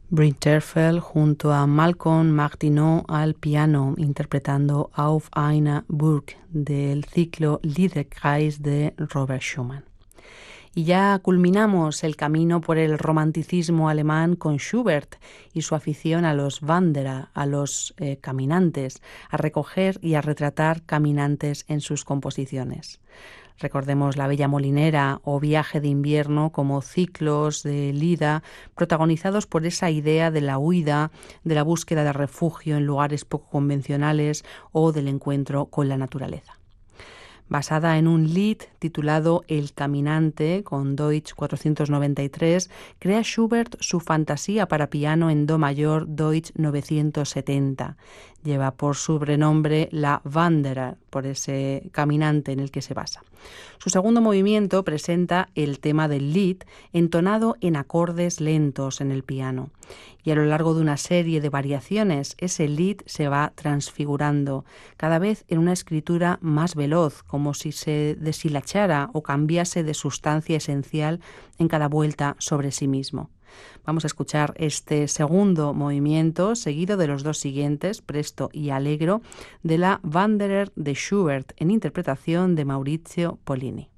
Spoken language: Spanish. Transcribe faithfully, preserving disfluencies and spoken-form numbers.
Bryn Terfel junto a Malcolm Martineau al piano, interpretando Auf einer Burg del ciclo Liederkreis de Robert Schumann. Y ya culminamos el camino por el romanticismo alemán con Schubert y su afición a los Wanderer, a los eh, caminantes, a recoger y a retratar caminantes en sus composiciones. Recordemos La Bella Molinera o Viaje de invierno como ciclos de Lida protagonizados por esa idea de la huida, de la búsqueda de refugio en lugares poco convencionales o del encuentro con la naturaleza. Basada en un Lied titulado El Caminante, con Deutsch cuatrocientos noventa y tres, crea Schubert su fantasía para piano en do mayor Deutsch novecientos setenta. Lleva por sobrenombre la Wanderer, por ese caminante en el que se basa. Su segundo movimiento presenta el tema del Lied entonado en acordes lentos en el piano. Y a lo largo de una serie de variaciones, ese Lied se va transfigurando, cada vez en una escritura más veloz, como si se deshilachara o cambiase de sustancia esencial en cada vuelta sobre sí mismo. Vamos a escuchar este segundo movimiento, seguido de los dos siguientes, Presto y Allegro, de la Wanderer de Schubert, en interpretación de Maurizio Pollini.